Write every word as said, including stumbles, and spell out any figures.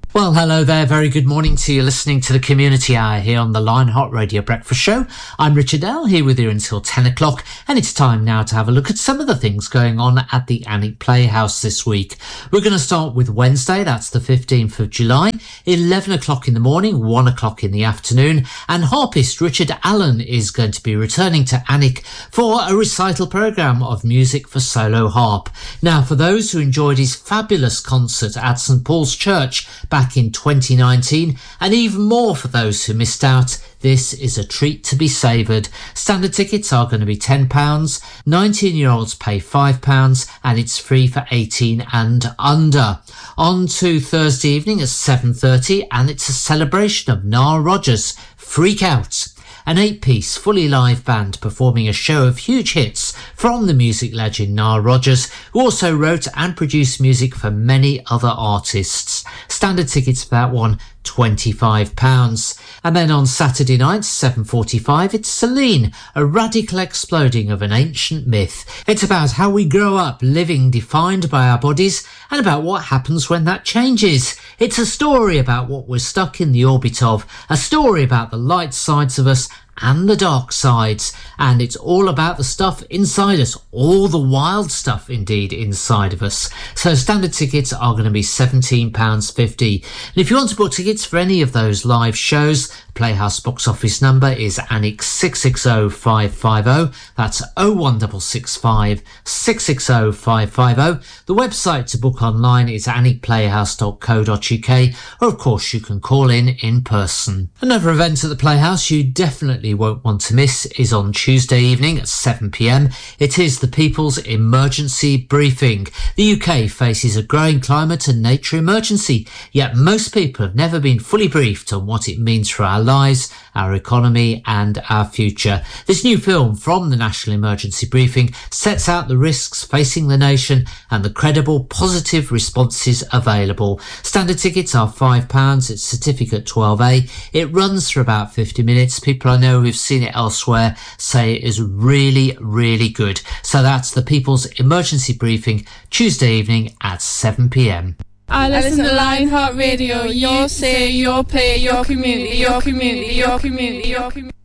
Well, hello there. Very good morning to you listening to the Community Hour here on the Lionheart Radio Breakfast Show. I'm Richard L, here with you until ten o'clock, and it's time now to have a look at some of the things going on at the Alnwick Playhouse this week. We're going to start with Wednesday, that's the fifteenth of July, eleven o'clock in the morning, one o'clock in the afternoon, and harpist Richard Allen is going to be returning to Alnwick for a recital programme of music for solo harp. Now, for those who enjoyed his fabulous concert at St Paul's Church back back in twenty nineteen, and even more for those who missed out, this is a treat to be savoured. Standard tickets are going to be ten pounds, nineteen year olds pay five pounds, and it's free for eighteen and under. On to Thursday evening at seven thirty, and it's a celebration of Nile Rodgers, Freak Out. An eight-piece, fully live band performing a show of huge hits from the music legend Nile Rodgers, who also wrote and produced music for many other artists. Standard tickets for that one, twenty-five pounds. And then on Saturday night, seven forty-five, it's Celine, a radical exploding of an ancient myth. It's about how we grow up living defined by our bodies and about what happens when that changes. It's a story about what we're stuck in the orbit of, a story about the light sides of us and the dark sides, and it's all about the stuff inside us, all the wild stuff indeed inside of us. So standard tickets are going to be seventeen pounds fifty. And if you want to book tickets for any of those live shows, the Playhouse box office number is Alnwick six six zero five five zero. That's oh one six six five, six six zero five five zero. The website to book online is alnwick playhouse dot co dot uk, or of course you can call in in person. Another event at the Playhouse you definitely won't want to miss is on Tuesday evening at seven p m. It is the People's Emergency Briefing. The U K faces a growing climate and nature emergency, yet most people have never been fully briefed on what it means for our lives, our economy and our future. This new film from the National Emergency Briefing sets out the risks facing the nation and the credible positive responses available. Standard tickets are five pounds, it's certificate twelve A. It runs for about fifty minutes. People I know who've seen it elsewhere say it is really, really good. So that's the People's Emergency Briefing, Tuesday evening at seven p m. I listen to Lionheart Radio, your say, your play, your community, your community, your community, your community.